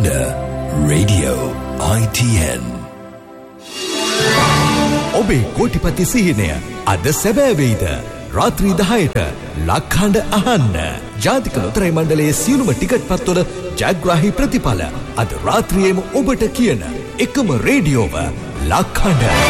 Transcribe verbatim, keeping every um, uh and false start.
Radio I T N. ඔබේ කෝටිපති සිහිනය අද සැබෑ වේද? රාත්‍රී දහයට ලක්හඬ අහන්න. ජාතික ලොතරැයි මණ්ඩලයේ සියලුම ටිකට් පත්වල ජයග්‍රාහී ප්‍රතිඵල අද රාත්‍රියේම ඔබට කියන එකම රේඩියෝව ලක්හඬ.